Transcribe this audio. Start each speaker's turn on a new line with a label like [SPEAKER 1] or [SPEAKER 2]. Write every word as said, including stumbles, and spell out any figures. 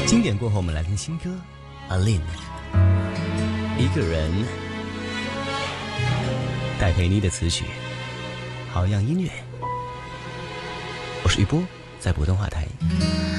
[SPEAKER 1] 经典过后，我们来听新歌《Aline》，一个人戴佩妮的词曲，好样音乐。我是玉波，在普通话台。